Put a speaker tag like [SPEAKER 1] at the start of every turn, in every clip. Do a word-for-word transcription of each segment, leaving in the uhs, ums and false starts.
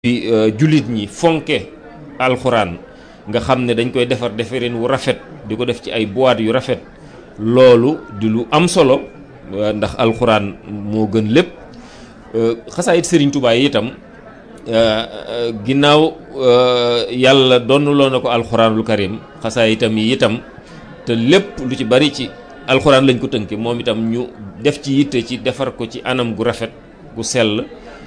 [SPEAKER 1] bi jullit ñi fonke alxuraan nga xam ne dañ koy defar defareen wu rafet di ko def ci ay boîte yu rafet loolu di lu am solo ndax alxuraan moo gën lépp xasaayit Serigne Touba yi itam ginnaaw yàlla donnuloo na ko alxuraanul karim xasaayitam yi itam te lépp lu ci bari ci alxuraan lañ ko tënke moom itam ñu def ci yitte ci defar ko ci anam gu rafet gu sell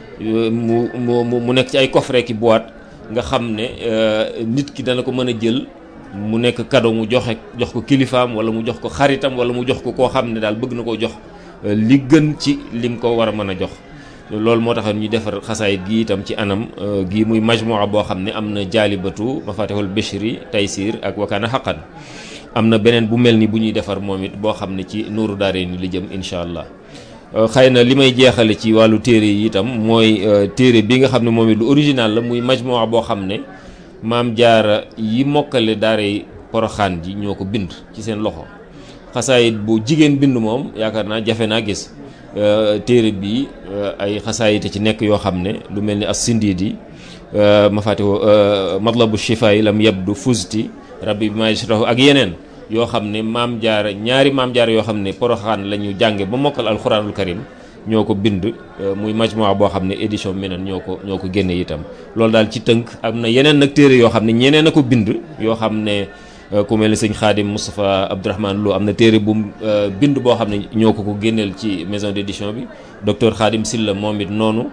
[SPEAKER 1] mu mu mu nekk ci ay coffret ki boîte nga xam ne nit ki dana ko mën a jël mu nekk cadeau mu joxe jox ko kilifaam wala mu jox ko xaritam wala mu jox ko koo xam ne daal bëgg na koo jox li gën ci lim ko war a mën a jox loolu moo tax ñu defar xasaayit gi itam ci anam gi muy majmua boo xam ne am na jaalibatu mafatihul bishri taysir ak wakaana xaqan am na beneen bu mel ni bu ñuy defar moom it boo xam ne ci nuuru daare ni li jëm incha allah xëy na li may jeexale ci wàllu téere yi itam mooy téere bi nga xam ne moom it lu original la muy majmua boo xam ne maam jaara yi mokkale daaray poroxaan ji ñoo ko bind ci seen loxo xasaayit bu jigéen bind moom yaakaar naa jafe naa gis téere bi ay xasaayite ci nekk yoo xam ne lu mel ni as sindiidi ma fatiho matlabu shifaay lam yabdu fusti rabbi bi maajrahu ak yeneen yoo xam ne maam jaara ñaari maam jaara yoo xam ne poroxaan la ñu jànge ba mokkal alxuraanul karim ñoo ko bind muy majmua boo xam ne édition Minan ñoo ko ñoo ko génne itam loolu daal ci tënk am na yeneen nag téere yoo xam ne ñeneen a ko bind yoo xam ne ku mel ni sëñ Xaadim Moustapha Abdourahmane Lo am na téere bu bind boo xam ne ñoo ko ko génneel ci maison d'édition bi docteur Xaadim Silla moom it noonu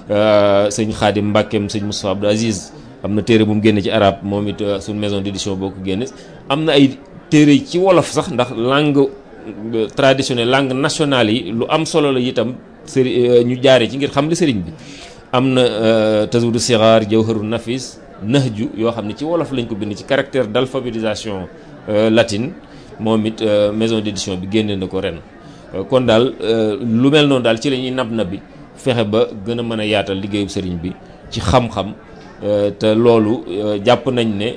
[SPEAKER 1] sëñ Xaadim Mbàkkeem sëñ Moustapha Abdou Aziz am na téere bu mu génne ci arab moom it suñ maison d'édition boo ko génne am na ay téere ci wolof sax ndax langue traditionnelle langue nationale yi lu am solo la itam sëri ñu jaare ci ngir xam li sëriñ bi am na tazawudu sigaar jawharu nafis nahju yoo xam ne ci wolof lañ ko bind ci caractère d'alphabétisation latine moom it maison d'édition bi génne na ko ren kon daal lu mel noonu daal ci la ñuy nab na bi fexe ba gën a mën a yaatal liggéeyu sëriñ bi ci xam-xam te loolu jàpp nañ ne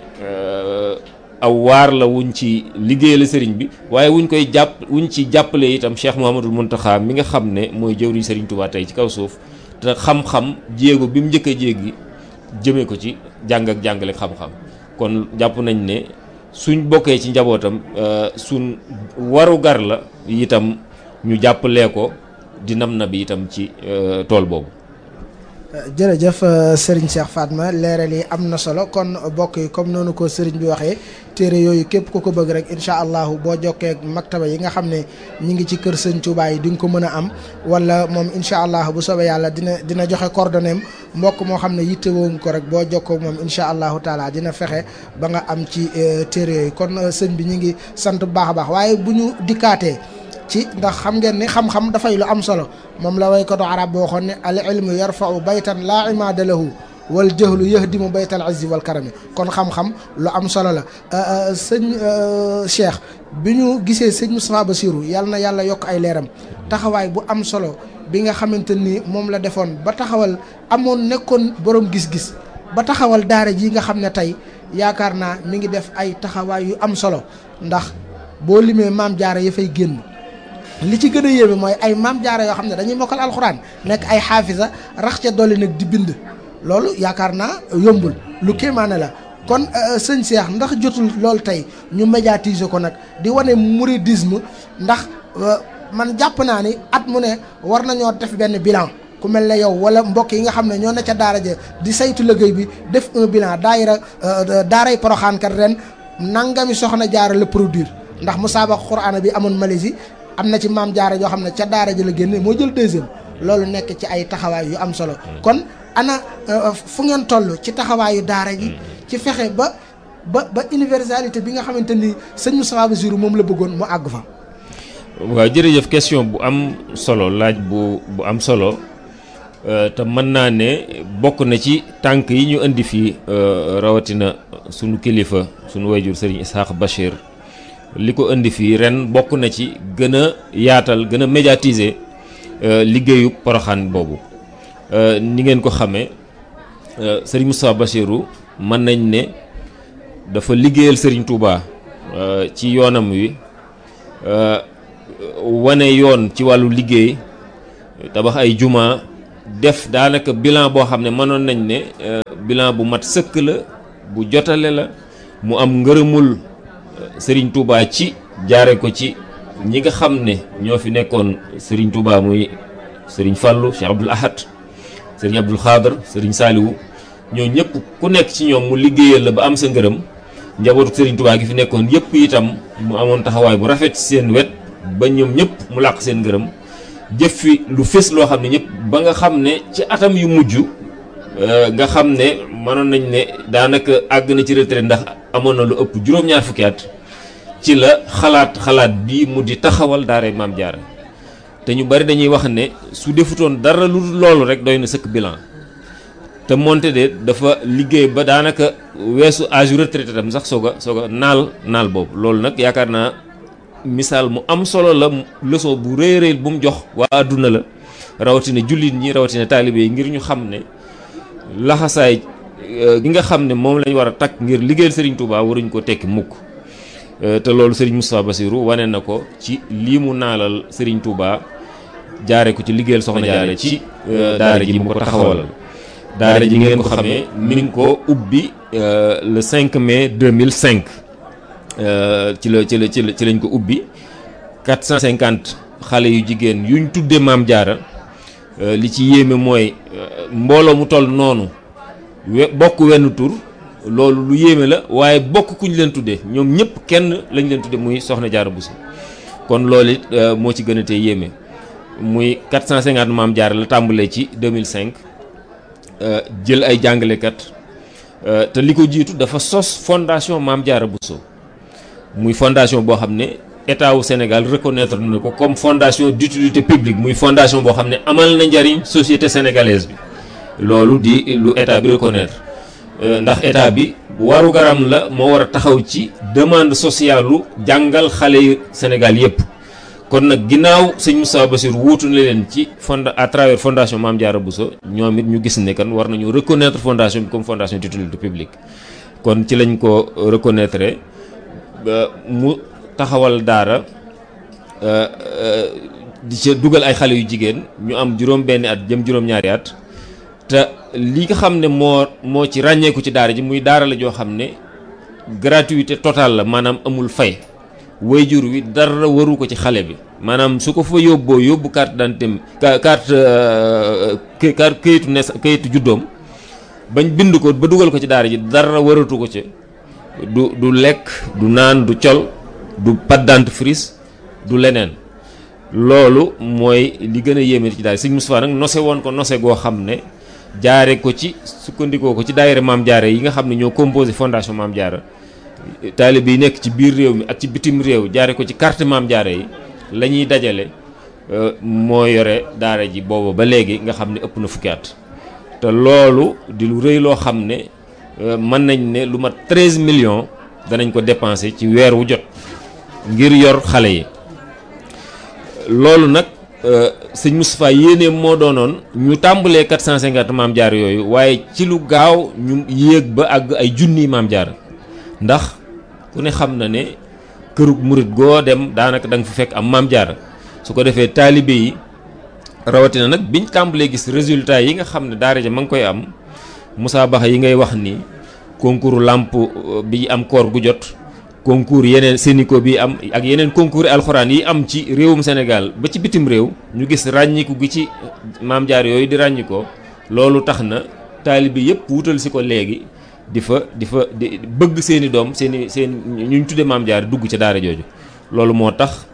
[SPEAKER 1] aw waar la wuñ ci liggéeyal sëriñ bi waaye wuñ koy jàpp wuñ ci jàppale itam Cheikh Mouhamadul Mountakha mi nga xam ne mooy jëwriñ sëriñ Touba tey ci kaw suuf te xam-xam jéego bi mu njëkk a jéegi jëmee ko ci jàng ak jàngale xam-xam kon jàpp nañ ne suñ bokkee ci njabootam suñ waru gar la itam ñu jàppalee ko di nam na bi itam ci tool boobu.
[SPEAKER 2] jërëjëf Serigne Cheikh Fatma leeral yi am na solo kon bokk yi comme noonu ko Serigne bi waxee téere yooyu képp ku ko bëgg rek incha allahu boo jokkee ak maktaba yi nga xam ne ñi ngi ci kër Sëñ Touba yi di nga ko mën a am wala moom incha allah bu soobee yàlla dina dina joxe coordonnées mbokk moo xam ne yittewoo nga ko rek boo jokkoo moom incha allahu taala dina fexe ba nga am ci téere yooyu kon sëñ bi ñu ngi sant bu baax a baax waaye bu ñu dikkaatee. ci ndax xam ngeen ni xam-xam dafay lu am solo moom la waykatu arab boo waxoon ne al ilmu yarfa'u baytan laa imaada lahu wal jahlu yahdimu baytal izzi wal karami kon xam-xam lu am solo la sëñ Cheikh bi ñu gisee sëñ Moustapha Bassirou yàlla na yàlla yokk ay leeram taxawaay bu am solo bi nga xamante ni moom la defoon ba taxawal amoon nekkoon borom gis-gis ba taxawal daara ji nga xam ne tey yaakaar naa mi ngi def ay taxawaay yu am solo ndax boo limee maam jaara ya fay génn li ci gën a yéeme mooy ay maam jaara yoo xam ne dañuy mokkal alxuraan nekk ay xaafisa rax ca dolli nag di bind loolu yaakaar naa yombul lu kéemaane la kon sëñ Cheikh ndax jotul loolu tey ñu médiatiser ko nag di wane mouridisme ndax man jàpp naa ni at mu ne war nañoo def benn bilan ku mel ne yow wala mbokk yi nga xam ne ñoo ne ca daara ja di saytu liggéey bi def un bilan daayira daaray Poroxaan kat ren nangami soxna jaara la produire ndax musaabaqa Qur'aan bi amoon Malaisie am na ci maam jaara yoo xam ne ca daara ji la génne moo jël deuxième loolu nekk ci ay taxawaay yu am solo kon ana fu ngeen toll ci taxawaayu daara ji ci fexe ba ba ba universalité bi nga xamante ni sëñ Moustapha Bassirou moom la bëggoon mu àgg fa.
[SPEAKER 1] waaw jërëjëf question bu am solo laaj bu bu am solo te mën naa ne bokk na ci tànk yi ñu indi fii rawatina sunu kilifa sunu wayjur Serigne Ishaq Bachir. li ko indi fii ren bokk na ci gën a yaatal gën a médiatiser liggéeyu Poroxaan boobu ni ngeen ko xamee Serigne Moustapha Bassirou mën nañ ne dafa liggéeyal Serigne Touba ci yoonam wi wane yoon ci wàllu liggéey tabax ay juma def daanaka bilan boo xam ne mënoon nañ ne bilan bu mat sëkk la bu jotale la mu am ngërëmul Serigne Touba ci jaare ko ci ñi nga xam ne ñoo fi nekkoon Serigne Touba muy Serigne Fallou Cheikh Abdoul Ahad Serigne Abdoul Khadr Serigne Saliou ñoo ñëpp ku nekk ci ñoom mu liggéeyal la ba am sa ngërëm njabootu Serigne Touba gi fi nekkoon yëpp itam mu amoon taxawaay bu rafet ci seen wet ba ñoom ñëpp mu làq seen ngërëm jëf fi lu fés loo xam ne ñëpp ba nga xam ne ci atam yu mujj nga xam ne mënoon nañ ne daanaka àgg na ci retraite ndax amoon na lu ëpp juróom-ñaar fukki at ci la xalaat xalaat bi mu di taxawal daara Maam Jaara te ñu bari dañuy wax ne su defutoon dara lu loolu rek doy na sëkk bilan te moonte de dafa liggéey ba daanaka weesu âge retraité tam sax soog a soog a naal naal boobu loolu nag yaakaar naa misaal mu am solo la leçon bu rëy rëy bu mu jox waa àdduna la rawatina jullit ñi rawatina taalibe yi ngir ñu xam ne laxasaay gi nga xam ne moom lañ war a takk ngir liggéeyal Serigne Touba waruñ ko tekki mukk te loolu Serigne Moustapha Bassirou wane na ko ci lii mu naalal Serigne Touba jaare ko ci liggéeyal Soxna Jaara ci daara ji mu ko taxawalal daara ji ngeen ko xamee mi ngi ko ubbi le cinq mai deux mille cinq ci la ci la ci la ci lañ ko ubbi quatre cent cinquante xale yu jigéen yuñ tuddee Maam Jaara li ci yéeme mooy mbooloo mu toll noonu we bokk wenn tur loolu lu yéeme la waaye bokk kuñ leen tuddee ñoom ñëpp kenn lañ leen tuddee muy Soxna Jaara Bousso kon loolu it moo ci gën a tee yéeme muy quatre cent cinquante Maam Jaara la tàmbalee ci deux mille cinq jël ay jàngalekat te li ko jiitu dafa sos fondation Maam Jaara Bousso muy fondation boo xam ne état wu Sénégal reconnaître na ko comme fondation d'utilité publique muy fondation boo xam ne amal na njariñ société sénégalaise bi loolu di lu état bi reconnaître ndax état bi waru garam la moo war a taxaw ci demande sociale lu jàngal xale yu Sénégal yépp kon nag ginnaaw sëñ Moustapha Bassirou wuutu na leen ci fond à travers fondation Maam Jaara Bousso ñoom it ñu gis ne kan war nañu reconnaître fondation bi comme fondation d'utilité publique kon ci lañ ko reconnaître mu taxawal daara di ca dugal ay xale yu jigéen ñu am juróom benni at jëm juróom-ñaari at te li nga xam ne moo moo ci ràññeeku ci daara ji muy daara la joo xam ne gratuité totale la maanaam amul fay wayjur wi dara waru ko ci xale bi maanaam su ko fa yóbboo yóbbu carte d'identité carte carte kayitu nes kayitu juddoom bañ bind ko ba dugal ko ci daara ji dara waratu ko ci du du lekk du naan du col du pâte dentifrice du leneen loolu mooy li gën a yéeme ci daara Sëñ Moustapha nag nose woon ko nose goo xam ne jaare ko ci sukkandikoo ko ci daayira Maam Jaara yi nga xam ne ñoo composé fondation Maam Jaara taalibe yi nekk ci biir réew mi ak ci bitim réew jaare ko ci carte Maam Jaara yi la ñuy dajale moo yore daara ji booba ba léegi nga xam ne ëpp na fukki at te loolu di lu rëy loo xam ne mën nañ ne lu mat treize millions danañ ko dépenser ci weer wu jot ngir yor xale yi loolu nag sëñ Moustapha yéene moo doonoon ñu tàmbalee quatre cent cinquante Maam Jaara yooyu waaye ci lu gaaw ñu yéeg ba àgg ay junniy Maam Jaara ndax ku ne xam na ne kërug murit goo dem daanaka da nga fa fekk am Maam Jaara su ko defee taalibe yi rawatina nag biñ tàmbalee gis résultat yi nga xam ne daara ja ma ngi koy am musaabaxa yi ngay wax ni concours làmp bi am koor gu jot concours yeneen Sénico bi am ak yeneen concours alxuraan yi am ci réewum Sénégal ba ci bitim réew ñu gis ràññiku gi ci Maam Jaara yooyu di ràññikoo loolu tax na taalibe yëpp wutal si ko léegi di fa di fa di bëgg seeni doom seeni seen ñu ñu tuddee Maam Jaara dugg ca daara jooju loolu moo tax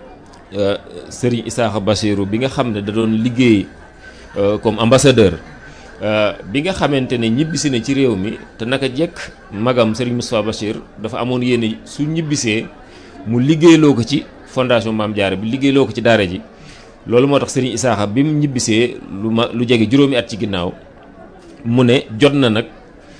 [SPEAKER 1] Serigne Issakha Bassirou bi nga xam ne da doon liggéey comme ambassadeur bi nga xamante ne ñibbisi na ci réew mi te naka jekk magam Serigne Moustapha Bachir dafa amoon yéene su ñibbisee mu liggéeyloo ko ci fondation Maam Jaara bi liggéeyloo ko ci daara ji loolu moo tax Serigne Issakha bi mu ñibbisee lu ma lu jege juróomi at ci ginnaaw mu ne jot na nag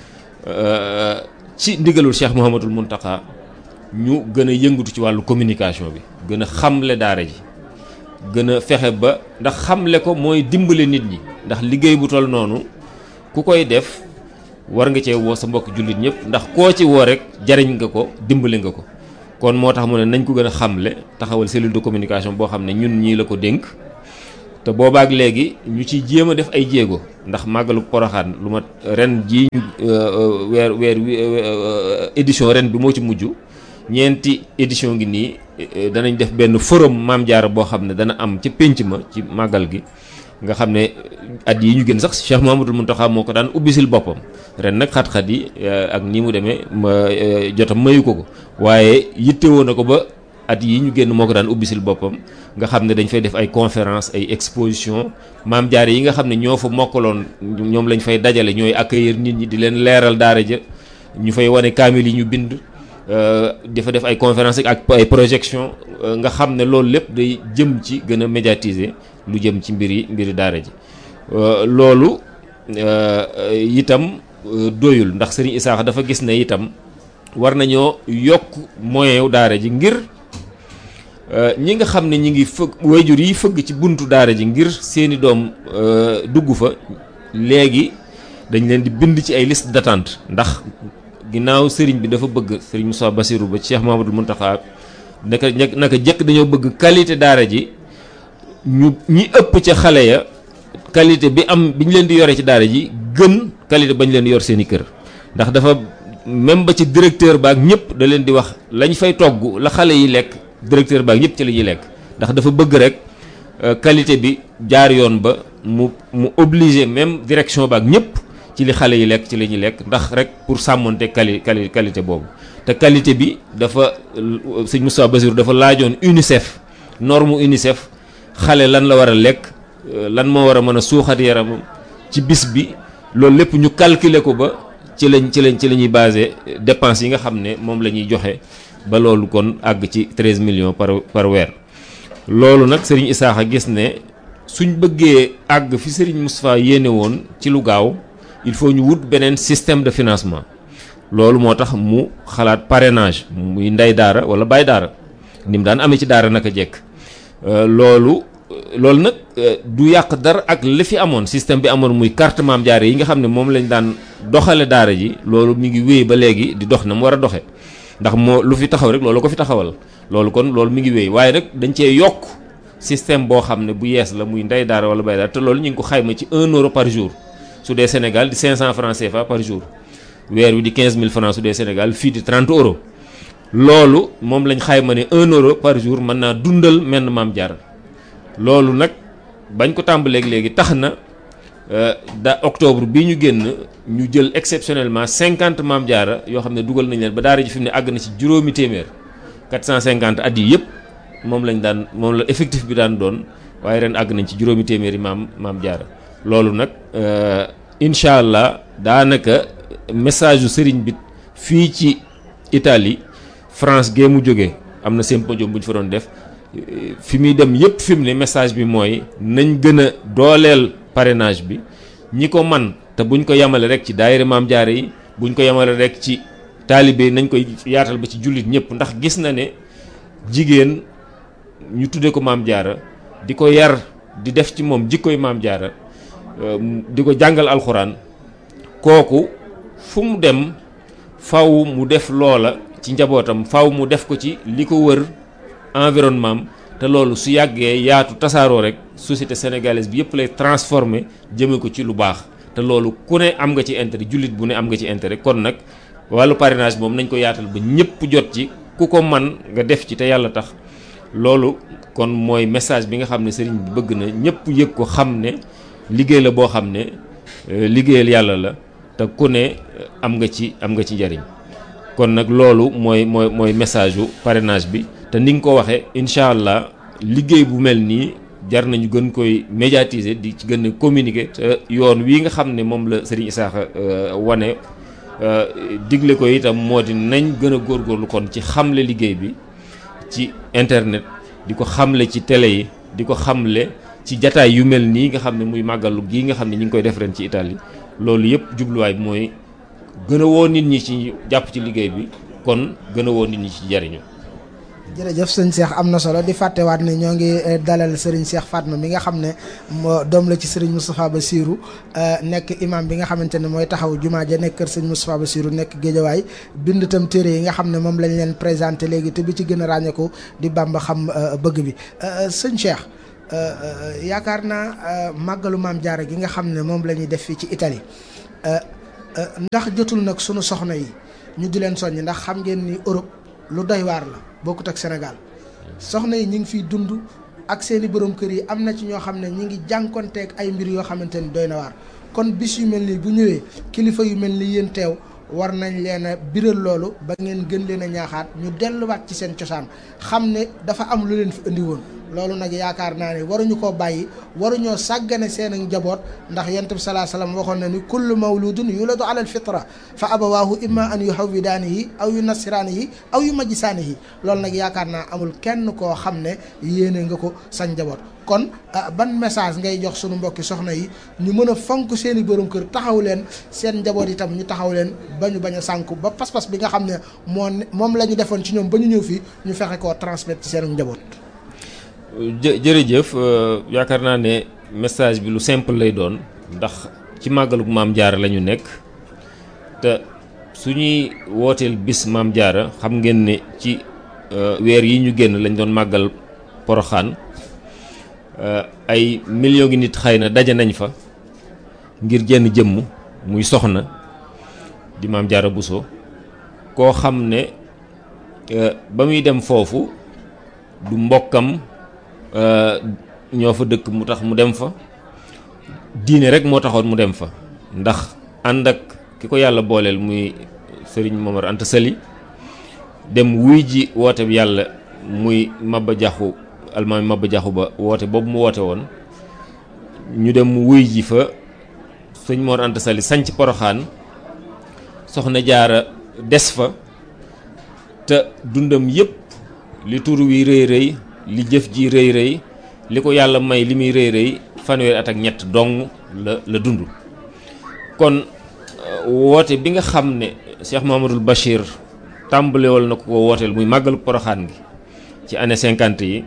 [SPEAKER 1] ci ndigalul Cheikh Mouhamadoul Mountakha ñu gën a yëngatu ci wàllu communication bi gën a xamle daara ji gën a fexe ba ndax xamle ko mooy dimbale nit ñi ndax liggéey bu toll noonu ku koy def war nga cee woo sa mbokk jullit ñëpp ndax koo ci woo rek jariñ nga ko dimbale nga ko kon moo tax mu ne nañ ko gën a xamle taxawal cellule de communication boo xam ne ñun ñii la ko dénk te boobaak léegi ñu ciy jéem a def ay jéego ndax màggalu Poroxaan lu ma ren jii ñu weer weer édition ren bi moo ci mujj ñeenti édition ngi nii danañ def benn forum Maam Jaara boo xam ne dana am ca pénc ma ci màggal gi nga xam ne at yi ñu gën sax Cheikh Mouhamadoul Mountakha moo ko daan ubbisil boppam ren nag xat-xat yi ak ni mu demee ma jotam mayu ko ko waaye yittewoo na ko ba at yi ñu génn moo ko daan ubbisil boppam nga xam ne dañ fay def ay conférence ay exposition Maam Jaara yi nga xam ne ñoo fa mokkaloon ñoom lañ fay dajale ñooy accueillir nit ñi di leen leeral daara ja ñu fay wane kaamil yi ñu bind dafa def ay conférence ak ay projection nga xam ne loolu lépp day jëm ci gën a médiatiser lu jëm ci mbiri mbiri daara ji loolu itam doyul ndax Serigne Issakha dafa gis ne itam war nañoo yokk moyen wu daara ji ngir ñi nga xam ne ñi ngi fëgg wayjur yi fëgg ci buntu daara ji ngir seeni doom dugg fa léegi dañ leen di bind ci ay liste d'attente ndax ginnaaw sëriñ bi dafa bëgg sëriñ Moussa Bassirou ba Cheikh Mouhamadoul Mountakha naka naka jëkk dañoo bëgg qualité daara ji ñu ñi ëpp ca xale ya qualité bi am bi ñu leen di yore ci daara ji gën qualité bañ leen yor seen i kër ndax dafa même ba ci directeur baak ñëpp da leen di wax lañ fay togg la xale yi lekk directeur baak ñëpp ci la ñuy lekk ndax dafa bëgg rek qualité bi jaar yoon ba mu mu obligé même direction baak ñëpp ci li xale yi lekk ci la ñuy lekk ndax rek pour sàmmonte quali quali qualité boobu te qualité bi dafa sëñ Moussa Bassirou dafa laajoon UNICEF norme UNICEF xale lan la war a lekk lan moo war a mën a suuxat yaramam ci bis bi loolu lépp ñu calculer ko ba ci lañ ci lañ ci la ñuy basé dépenses yi nga xam ne moom la ñuy joxe ba loolu kon àgg ci treize millions par par weer. loolu nag Serigne Issakha gis ne suñ bëggee àgg fi Serigne Moustapha yéene woon ci lu gaaw il faut ñu wut beneen système de financement loolu moo tax mu xalaat parrainage muy ndey daara wala baay daara ni mu daan amee ci daara naka jekk loolu. loolu nag du yàq dara ak li fi amoon système bi amoon muy carte Maam Jaara yi nga xam ne moom lañ daan doxale daara ji loolu mi ngi wéy ba léegi di dox na mu war a doxe ndax moo lu fi taxaw rek loolu ko fi taxawal loolu kon loolu mi ngi wéy waaye nag dañ cee yokk système boo xam ne bu yees la muy ndey daara wala bay daara te loolu ñu ngi ko xayma ci un euro par jour su dee Sénégal di cinq cent francs C F A par jour weer wi di quinze mille francs su dee Sénégal fii di trente euros loolu moom lañ xayma ne un euro par jour mën naa dundal menn Maam Jaara loolu nag bañ ko tàmbaleeg léegi tax na da octobre bii ñu génn ñu jël exceptionnellement cinquante Maam Jaara yoo xam ne dugal nañ leen ba daara ji fi mu ne àgg na ci juróomi téeméer quatre cent cinquante at yi yëpp moom lañ daan moom la effectif bi daan doon waaye ren àgg nañ ci juróomi téeméeri maam Maam Jaara loolu nag incha allah daanaka message yu sëriñ bi fii ci Italie France gee mu jógee am na symposium bu ñu fa doon def. fi muy dem yëpp fi mu ne message bi mooy nañ gën a dooleel parrainage bi ñi ko man te buñ ko yemale rek ci daayira Maam Jaara yi buñ ko yemale rek ci taalibe yi nañ koy yaatal ba ci jullit ñëpp ndax gis na ne jigéen ñu tudde ko Maam Jaara di ko yar di def ci moom jikkoy Maam Jaara di ko jàngal alxuraan kooku fu mu dem faw mu def loola ci njabootam faw mu def ko ci li ko wër environnement te loolu su yàggee yaatu tasaaroo rek société sénégalaise bi yëpp lay transformer jëme ko ci lu baax te loolu ku ne am nga ci intérêt jullit bu ne am nga ci intérêt kon nag wàllu parrainage moom nañ ko yaatal ba ñëpp jot ci ku ko man nga def ci te yàlla tax loolu kon mooy message bi nga xam ne sëriñ bi bëgg na ñëpp yëg ko xam ne liggéey la boo xam ne liggéeyal yàlla la te ku ne am nga ci am nga ci njariñ kon nag loolu mooy mooy mooy message u parrainage bi te ni nga ko waxee incha allah liggéey bu mel nii jar nañu gën koy médiatiser di ci gën a communiquer te yoon wii nga xam ne moom la Serigne Issakha wane digle ko itam moo di nañ gën a góorgóorlu kon ci xamle liggéey bi ci internet di ko xamle ci télé yi di ko xamle ci jataay yu mel nii nga xam ne muy màggalu gii nga xam ne ñu ngi koy def ren ci Italie loolu yëpp jubluwaay bi mooy gën a woo nit ñi ci jàpp ci liggéey bi kon gën a woo nit ñi ci jariñu
[SPEAKER 2] jërëjëf sëñ Cheikh am na solo di fàttewaat ne ñoo ngi dalal Serigne Cheikh Fatma mi nga xam ne moo doom la ci Serigne Moustapha Bassirou nekk imam bi nga xamante ne mooy taxaw jumaa ja nekk kër Serigne Moustapha Bassirou nekk Géejawaay bind itam téere yi nga xam ne moom lañ leen présenté léegi te bi ci gën a ràññeeku di Bamba xam bëgg bi sëñ Cheikh yaakaar naa màggalu maam jaara gi nga xam ne moom la ñuy def fii ci Italie ndax jotul nag sunu soxna yi ñu di leen soññ, ndax xam ngeen ni Europe lu doy waar la bokkut ak Sénégal. soxna yi ñu ngi fiy dund ak seeni borom kër yi, am na ci ñoo xam ne ñi ngi jànkonteeg ay mbir yoo xamante ni doy na waar. kon bis yu mel nii bu ñëwee kilifa yu mel ni yéen teew war nañ leen a biral loolu ba ngeen gën leen a ñaaxaat ñu delluwaat ci seen cosaan, xam ne dafa am lu leen fi indi woon. loolu nag yaakaar naa ne waruñu koo bàyyi, waruñoo sàggane seen ak njaboot, ndax yonent bi salaa salaam waxoon na ni kullu mawludun yuladu ala alfitra fa abawaahu imma an yuhawwidaanihi aw yunassiraanihi aw yumajjisaanihi. loolu nag yaakaar naa amul kenn koo xam ne yéene nga ko sa njaboot. kon ban message ngay jox sunu mbokki soxna yi ñu mën a fonk seen i borom kër, taxaw leen seen njaboot itam ñu taxaw leen ba ñu bañ a sànku ba pas-pas bi nga xam ne moo moom la ñu defoon ci ñoom ba ñu ñëw fii ñu fexe koo transmettre ci seen njaboot.
[SPEAKER 1] jë jërëjëf yaakaar naa ne message bi lu simple lay doon, ndax ci màggalu maam jaara la ñu nekk te suñuy wooteel bis maam jaara xam ngeen ne ci weer yi ñu génn lañ doon màggal Poroxaan. ay millions ngi nit xëy na daje nañ fa ngir jenn jëmm muy soxna di maam Jaara Buso, koo xam ne ba muy dem foofu du mbokkam ñoo fa dëkk mu tax mu dem fa, diine rek moo taxoon mu dem fa, ndax ànd ak ki ko yàlla booleel muy sëriñ Momar Anta Sali dem wuy ji woote bi yàlla muy Maba Jaxu almaami Maba Jaxu Ba woote boobu mu woote woon, ñu dem wuy ji fa sëñ Mor Anta Sali sanc Poroxaan, soxna Jaara des fa te dundam yépp li tur wi rëy rëy li jëf ji rëy rëy li ko yàlla may li muy rëy rëy fanweeri at ak ñett dong la la dund. kon woote bi nga xam ne Cheikh Mahamadul Bachir tàmbalewal na ko ko wooteel muy màggalu Poroxaan gi ci année cinquante yi,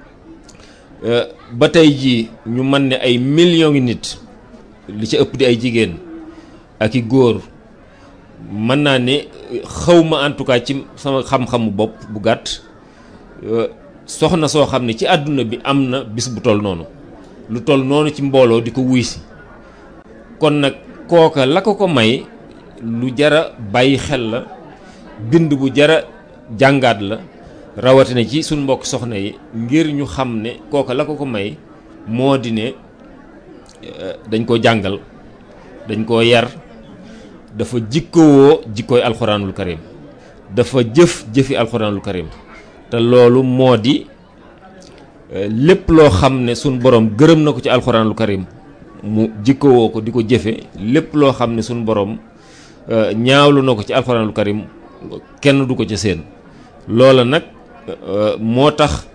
[SPEAKER 1] ba tey jii ñu mën ne ay millions ngi nit li ci ëpp di ay jigéen ak i góor, mën naa ne xawma en tout cas ci sama xam-xamu bopp bu gàtt soxna soo xam ne ci àdduna bi am na bis bu toll noonu lu toll noonu ci mbooloo di ko wuy si. kon nag kooka la ko ko may lu jara bàyyi xel la, bind bu jara jàngaat la, rawatina ci suñ mbokk soxna yi ngir ñu xam ne kooka la ko ko may moo di ne dañ ko jàngal, dañ koo yar, dafa jikkowoo jikkooy alxuraanul karim, dafa jëf jëfi alxuraanul karim, te loolu moo di lépp loo xam ne suñ borom gërëm na ko ci alxuraanul karim mu jikkowoo ko di ko jëfe, lépp loo xam ne suñ borom ñaawlu na ko ci alxuraanul karim kenn du ko ca seen. loola nag moo tax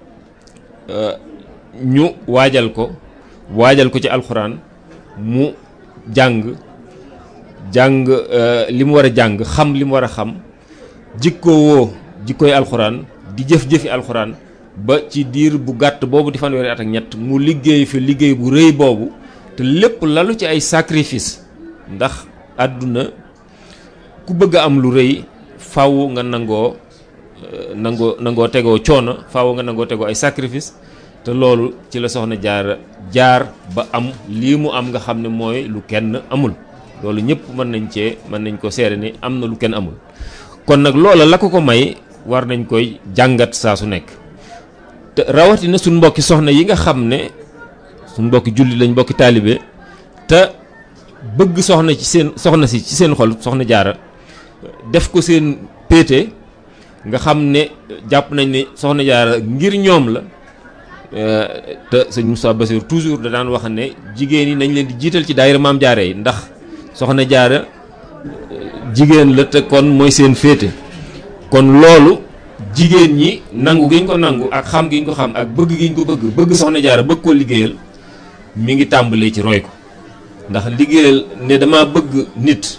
[SPEAKER 1] ñu waajal ko waajal ko ci alxuraan mu jàng jàng li mu war a jàng, xam li mu war a xam, jikkowoo jikkooy alxuraan, di jëf-jëfi alxuraan, ba ci diir bu gàtt boobu di fanweeri at ak ñett mu liggéey fi liggéey bu rëy boobu, te lépp lalu ci ay sacrifice, ndax àdduna ku bëgg a am lu rëy faw nga nangoo nangoo nangoo tegoo coono, faaw nga nangoo tegoo ay sacrifice, te loolu ci la soxna Jaara jaar ba am lii mu am nga xam ne mooy lu kenn amul. loolu ñëpp mën nañ cee mën nañ ko seere ni am na lu kenn amul. kon nag loola la ko ko may war nañ koy jàngat saa su nekk, te rawatina suñ mbokki soxna yi nga xam ne suñ mbokki julli lañ, mbokki taalibe, te bëgg soxna ci seen soxna si ci seen xol, soxna Jaara def ko seen péete, nga xam ne jàpp nañ ne soxna Jaara ngir ñoom la. te sëñ Moussa Bassir toujours da daan wax ne jigéen yi nañ leen di jiital ci daayira maam Jaara yi, ndax soxna Jaara jigéen la te kon mooy seen féete. kon loolu jigéen ñi nangu gi ñu ko nangu ak xam gi ñu ko xam ak bëgg gi ñu ko bëgg bëgg soxna Jaara bëgg koo liggéeyal mi ngi tàmbalee ci roy ko, ndax liggéeyal ne dama bëgg nit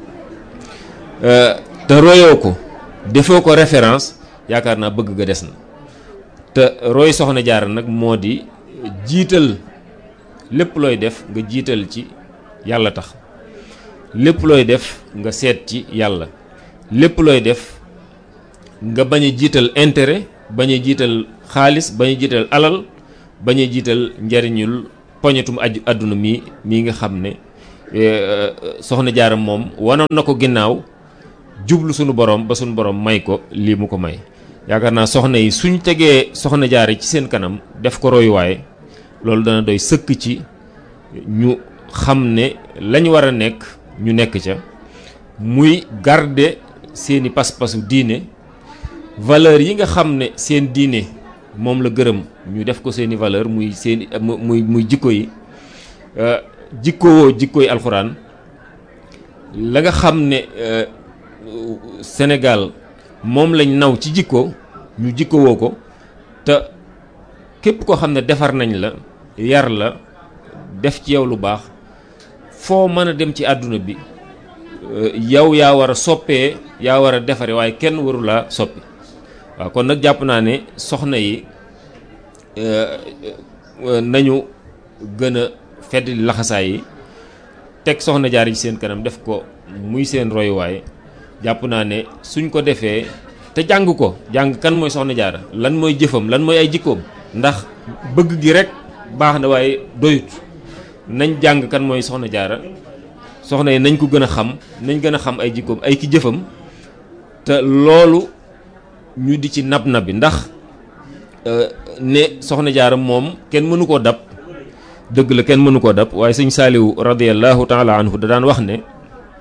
[SPEAKER 1] te royoo ko defoo ko référence, yaakaar naa bëgg ga des na. te roy soxna Jaara nag moo di jiital lépp looy def nga jiital ci yàlla tax, lépp looy def nga seet ci yàlla, lépp looy def nga bañ a jiital intérêt, bañ a jiital xaalis, bañ a jiital alal, bañ a jiital njariñul poñetum aju àdduna mi mii nga xam ne soxna Jaara moom wanoon na ko ginnaaw jublu sunu borom ba sunu borom may ko lii mu ko may. yaakaar naa soxna yi suñ tegee soxna Jaara ci seen kanam def ko royuwaay loolu dana doy sëkk ci ñu xam ne lañ war a nekk ñu nekk ca muy garder seeni pas-pasu diine valeur yi nga xam ne seen diine moom la gërëm ñu def ko seeni valeur muy seeni muy muy jikko yi jikkowoo jikko yi alxuraan la nga xam ne Sénégal moom lañ naw ci jikko ñu jikkowoo ko te képp koo xam ne defar nañ la yar la def ci yow lu baax foo mën a dem ci àdduna bi yow yaa war a soppee yaa war a defare waaye kenn waru laa soppi waaw kon nag jàpp naa ne soxna yi nañu gën a fedd laxasaay yi teg soxna Jaara ci seen kanam def ko muy seen royuwaay jàpp naa ne suñ ko defee te jàng ko jàng kan mooy soxna Jaara lan mooy jëfam lan mooy ay jikkoom ndax bëgg gi rek baax na waaye doyut nañ jàng kan mooy soxna Jaara soxna yi nañ ko gën a xam nañ gën a xam ay jikkoom ay ki jëfam te loolu ñu di ci nab nabi ndax ne soxna Jaara moom kenn mënu koo dab dëgg la kenn mënu koo dab waaye sëñ Saaliwu radiyallahu taala anhu da daan wax ne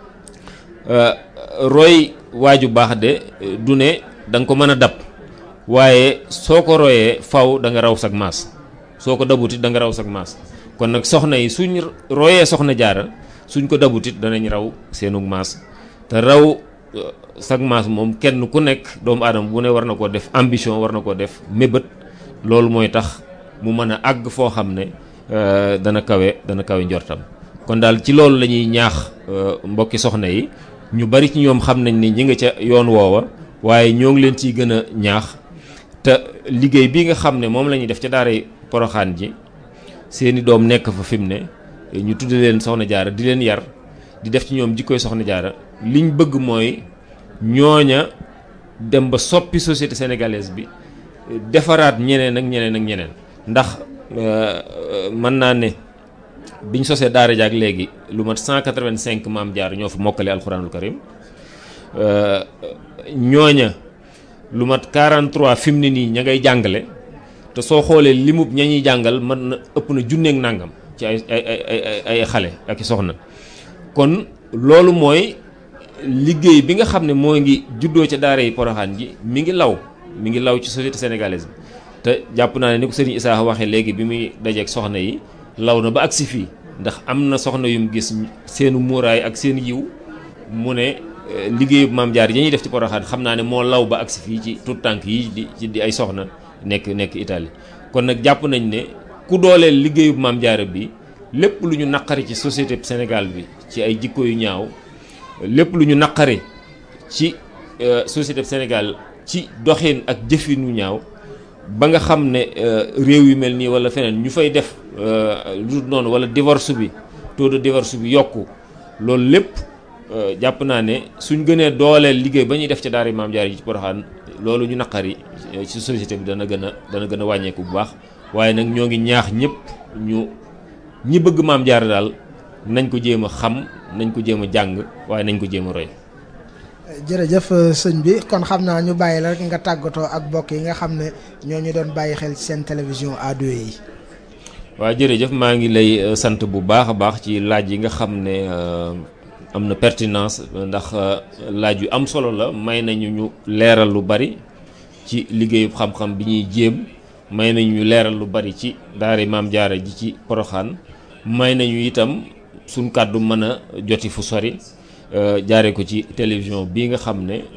[SPEAKER 1] roy waaju baax de du ne da nga ko mën a dab waaye soo ko royee faw da nga raw sag maas soo ko dabutit da nga raw sag maas kon nag soxna yi suñ royee soxna Jaara suñ ko dabutit danañ raw seenug maas te raw sag maas moom kenn ku nekk doomu aadama bu ne war na koo def ambition war na koo def mébét loolu mooy tax mu mën a àgg foo xam ne dana kawe dana kawe njortam kon daal ci loolu la ñuy ñaax mbokki soxna yi ñu bari ci ñoom xam nañ ni ñi nga ca yoon woowa waaye ñoo ngi leen ciy gën a ñaax te liggéey bi nga xam ne moom la ñuy def ca daaray Poroxaan ji seeni doom nekk fa fi mu ne ñu tudde leen soxna Jaara di leen yar di def ci ñoom jikkoy soxna Jaara liñ bëgg mooy ñooña dem ba soppi société sénégalaise bi defaraat ñeneen ak ñeneen ak ñeneen ndax mën naa ne biñ sosee daara jaak léegi lu mat cent quatre-vingt-cinq maam Jaara ñoo fa mokkale alxuraanul karim ñooña lu mat quarante-trois fi mu ne nii ña ngay jàngale te soo xoolee limub ña ñuy jàngal mën na ëpp na junneeg nàngam ci ay ay ay ay xale ak i soxna kon loolu mooy liggéey bi nga xam ne moo ngi juddoo ca daara yi Poroxaan ji mi ngi law mi ngi law ci société sénégalaise bi te jàpp naa ne ni ko sëriñ Issa waxee léegi bi muy dajeeg soxna yi law na ba agsi fii ndax am na soxna yum gis seenu muuraay ak seen yiw mu ne liggéeyu maam Jaara yi ñuy def ci Poroxaan xam naa ne moo law ba agsi fii ci tout tànk yi di ci di ay soxna nekk nekk Italie kon nag jàpp nañ ne ku dooleel liggéeyu maam Jaara bi lépp lu ñu naqari ci société Sénégal bi ci ay jikko yu ñaaw lépp lu ñu naqari ci société Sénégal ci doxin ak jëfin yu ñaaw ba nga xam ne réew yu mel nii wala feneen ñu fay def lu noonu wala divorce bi taux de divorce bi yokku loolu lépp jàpp naa ne suñ gënee dooleel liggéey ba ñuy def ci daara maam Jaara yi ci Poroxaan loolu ñu naqari ci société bi dana gën a dana gën a wàññeeku bu baax waaye nag ñoo ngi ñaax ñëpp ñu ñi bëgg maam Jaara daal nañ ko jéem a xam nañ ko jéem a jàng waaye nañ ko jéem a roy.
[SPEAKER 2] jërëjëf sëñ bi kon xam naa ñu bàyyi la rek nga tàggatoo ak mbokk yi nga xam ne ñoo ñu doon bàyyi xel ci seen télévision A deux yi.
[SPEAKER 1] waaw jërëjëf maa ngi lay sant bu baax a baax ci laaj yi nga xam ne am na pertinence ndax laaj yu am solo la may nañu ñu leeral lu bari ci liggéeyu xam-xam bi ñuy jéem may nañu ñu leeral lu bari ci daara maam Jaara ji ci Poroxaan may nañu itam suñ kàddu mën a joti fu sori jaare ko ci télévision bii nga xam ne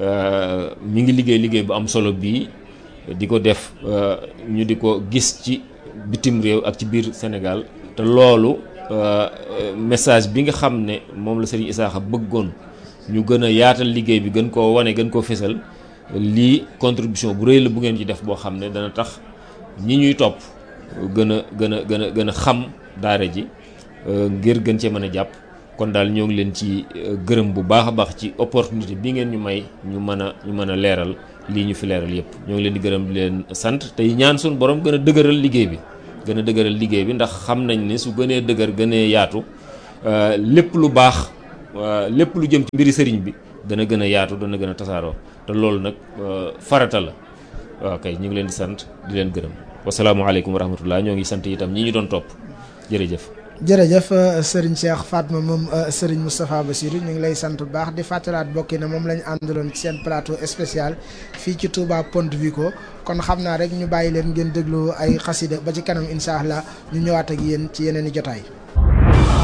[SPEAKER 1] mi ngi liggéey liggéey bu am solo bii di ko def ñu di ko gis ci bitim réew ak ci biir Sénégal te loolu message bi nga xam ne moom la Serigne Issakha bëggoon ñu gën a yaatal liggéey bi gën koo wane gën koo fésal lii contribution bu rëy la bu ngeen ci def boo xam ne dana tax ñi ñuy topp gën a gën a gën a gën a xam daara ji ngir gën cee mën a jàpp kon daal ñoo ngi leen ci gërëm bu baax a baax ci opportunité bi ngeen ñu may ñu mën a ñu mën a leeral lii ñu fi leeral yépp ñoo ngi leen di gërëm di leen sant tey ñaan suñu borom gën a dëgëral liggéey bi gën a dëgëral liggéey bi ndax xam nañ ne su gënee dëgër gënee yaatu lépp lu baax lépp lu jëm ci mbiri sëriñ bi dana gën a yaatu dana gën a tasaaroo te loolu nag farata la waaw kay ñu ngi leen di sant di leen gërëm wasalaamualeykum wa rahmatullah ñoo ngi sant itam ñi ñu doon topp jërëjëf.
[SPEAKER 2] jërëjëf Serigne Cheikh Fatma moom Serigne Moustapha Bassirou ñu ngi lay sant bu baax di fàttalaat bokki na moom lañu àndaloon ci seen plateau spécial fii ci Touba Ponte Vico kon xam naa rek ñu bàyyi leen ngeen déglu ay xasida ba ci kanam incha allah ñu ñëwaat ak yéen ci yeneen i jotaay.